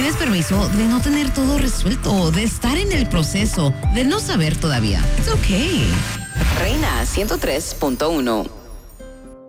tienes permiso de no tener todo resuelto, de estar en el proceso, de no saber todavía. It's okay. Reina 103.1.